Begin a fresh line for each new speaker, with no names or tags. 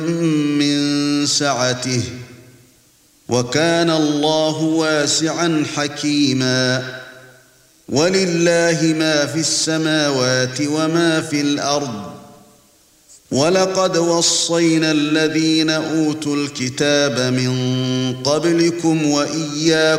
من سعته وكان الله واسعا حكيما ولله ما في السماوات وما في الأرض ولقد وصينا الذين أوتوا الكتاب من قبلكم وإياكم